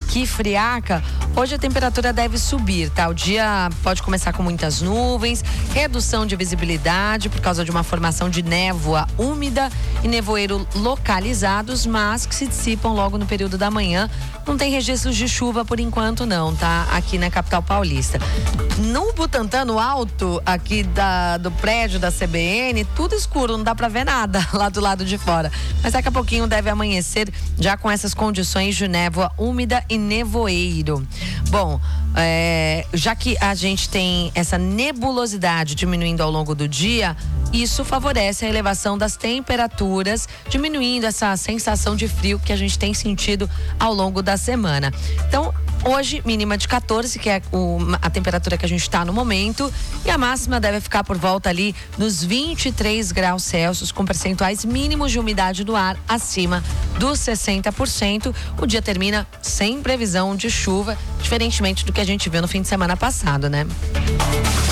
Que friaca. Hoje a temperatura deve subir, tá? O dia pode começar com muitas nuvens, redução de visibilidade por causa de uma formação de névoa úmida e nevoeiro localizados, mas que se dissipam logo no período da manhã. Não tem registros de chuva por enquanto não, tá? Aqui na capital paulista. No Butantã, no alto aqui do prédio da CBN, tudo escuro, não dá pra ver nada lá do lado de fora. Mas daqui a pouquinho deve amanhecer já com essas condições de névoa úmida e nevoeiro. Bom, já que a gente tem essa nebulosidade diminuindo ao longo do dia, isso favorece a elevação das temperaturas, diminuindo essa sensação de frio que a gente tem sentido ao longo da semana. Então, hoje, mínima de 14, que é a temperatura que a gente está no momento, e a máxima deve ficar por volta ali nos 23 graus Celsius, com percentuais mínimos de umidade do ar acima dos 60%. O dia termina sem previsão de chuva, diferentemente do que a gente viu no fim de semana passado, né?